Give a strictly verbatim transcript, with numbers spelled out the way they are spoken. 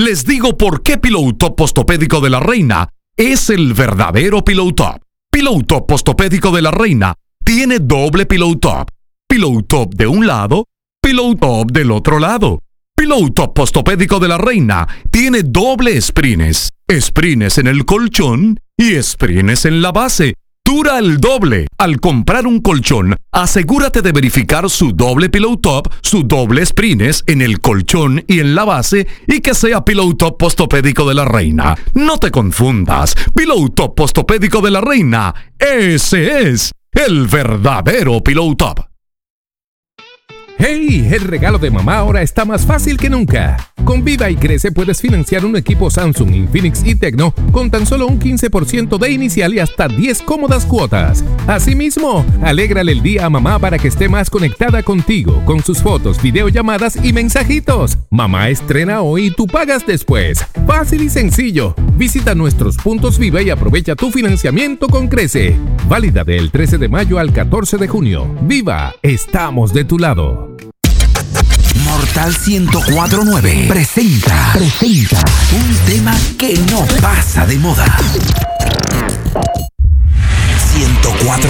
Les digo por qué Pillow Top Postopédico de la Reina es el verdadero Pillow Top. Pillow Top Postopédico de la Reina tiene doble Pillow Top. Pillow Top de un lado, Pillow Top del otro lado. Pillow Top Postopédico de la Reina tiene doble sprines. Sprines en el colchón y sprines en la base. Dura el doble. Al comprar un colchón, asegúrate de verificar su doble Pillow Top, su doble sprines en el colchón y en la base y que sea Pillow Top Postopédico de la Reina. No te confundas. Pillow Top Postopédico de la Reina, ese es el verdadero Pillow Top. ¡Hey! El regalo de mamá ahora está más fácil que nunca. Con Viva y Crece puedes financiar un equipo Samsung, Infinix y Tecno con tan solo un quince por ciento de inicial y hasta diez cómodas cuotas. Asimismo, alégrale el día a mamá para que esté más conectada contigo con sus fotos, videollamadas y mensajitos. Mamá estrena hoy y tú pagas después. Fácil y sencillo. Visita nuestros puntos Viva y aprovecha tu financiamiento con Crece. Válida del trece de mayo al catorce de junio. Viva, estamos de tu lado. Mortal ciento cuatro punto nueve presenta, presenta un tema que no pasa de moda. ciento cuatro